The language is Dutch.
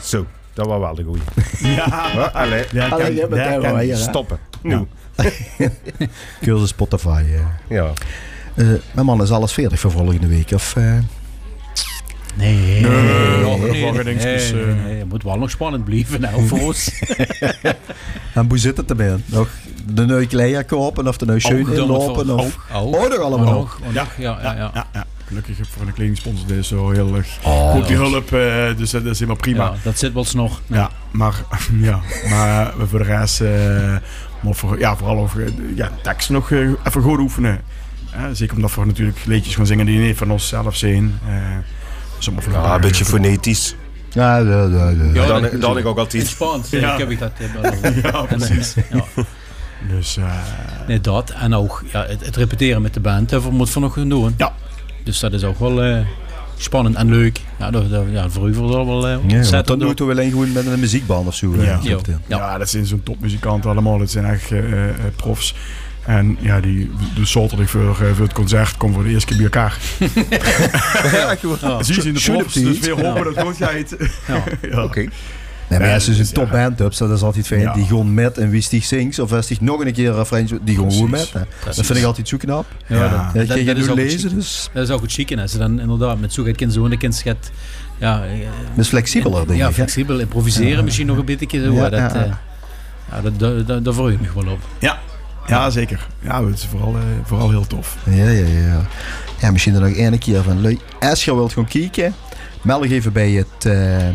Zo, dat was wel de goeie. Ja. Allee, Daar kan je stoppen. Nu. Cursus Spotify. Ja. Mijn man, is alles 40 voor volgende week? Of... Nee. Het moet wel nog spannend blijven nou voor ons. En hoe zit het erbij? Nog de nieuwe kleier kopen of de nieuwe schoen inlopen? Nog allemaal. Ja. Gelukkig voor een kledingsponsor dit is zo heel erg goed die hulp. Dus dat is helemaal prima. Ja, dat zit wel nog. Ja, maar voor de rest... vooral over tekst nog even goed oefenen. Zeker omdat we natuurlijk liedjes gaan zingen die niet van onszelf zijn. Een beetje fonetisch. Ja. Dan ik ook altijd. In Spaans heb ik dat. Ja, precies. Dus... Nee, dat. En ook het repeteren met de band. Dat moet we nog gaan doen. Ja. Dus dat is ook wel spannend en leuk. Ja, voor u zal wel ontzettend. Dan moeten we alleen gewoon met een muziekband of zo. Dat zijn zo'n topmuzikanten allemaal. Dat zijn echt profs. En ja, die soorten voor het concert komen voor de eerste keer bij elkaar. Zie je in de profs, dus weer hopen dat het goed gaat. Oké. Nee, maar als je een topband hebt, dat is altijd fijn. Ja. Die gewoon met en wie stieg zingt, of als die nog een keer een refrein, die gewoon goed met. Dat vind ik altijd zo knap. Dat is ook lezen. Dus. Dat is ook het chique. Als ze dan inderdaad met zo'n kind zo'n kind schat. Ja, dat is flexibeler, denk ik. Ja, flexibel. Improviseren misschien nog een beetje. Zo, daar verheug ik me wel op. Ja, zeker. Ja, het is vooral heel tof. Ja, misschien dan nog één keer van leuk. Als je wilt gaan kijken, meld even bij het